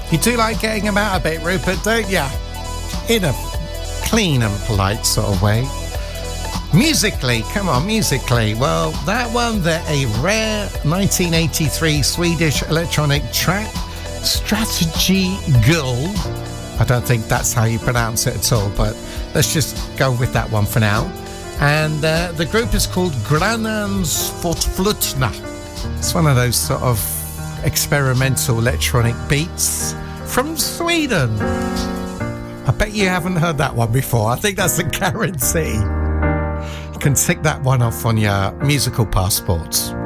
You do like getting them out a bit, Rupert, don't ya? In a clean and polite sort of way. Musically, come on, musically. Well, that one, a rare 1983 Swedish electronic track, Strategy Girl. I don't think that's how you pronounce it at all, but let's just go with that one for now. And the group is called Grannans Fortflutna. It's one of those sort of experimental electronic beats from Sweden. I bet you haven't heard that one before. I think that's a guarantee. You can tick that one off on your musical passports.